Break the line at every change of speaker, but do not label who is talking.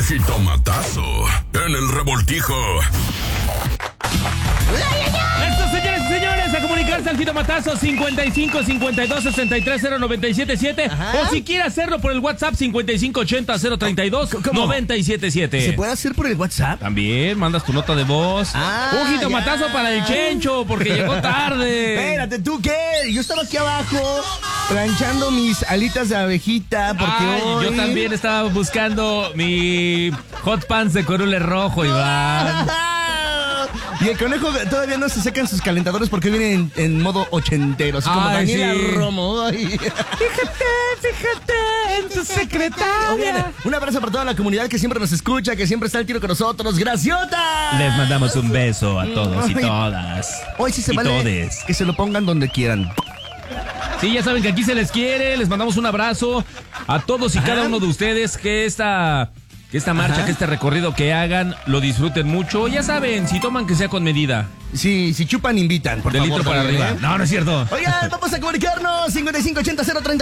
jitomatazo en el revoltijo.
Estos señores y señores, a comunicarse al jitomatazo 55 52 63 0977. O si quiere hacerlo por el WhatsApp 55 80 032 977.
¿Se puede hacer por el WhatsApp?
También mandas tu nota de voz. Un jitomatazo
ya.
para el Chencho, porque llegó tarde.
Espérate, ¿tú qué? Yo estaba aquí abajo planchando mis alitas de abejita porque
Ay,
hoy...
yo también estaba buscando mi hot pants de corule rojo, Iván.
Y el conejo todavía no se secan sus calentadores porque vienen en modo ochentero, así como
Ay,
Daniela
sí.
Romo. Ay.
Fíjate en tu secretaria.
Oigan, un abrazo para toda la comunidad que siempre nos escucha, que siempre está al tiro con nosotros. ¡Graciota!
Les mandamos un beso a todos y
Ay.
todas.
Hoy sí se
Y
vale
todes.
que se lo pongan donde quieran.
Sí, ya saben que aquí se les quiere. Les mandamos un abrazo a todos y cada uno de ustedes. Que esta marcha, que este recorrido que hagan, lo disfruten mucho. Ya saben, si toman, que sea con medida.
Sí, si chupan, invitan, por
Del
favor.
litro para
también,
arriba.
¿eh?
No, no es cierto.
Oigan, vamos a comunicarnos 5580 032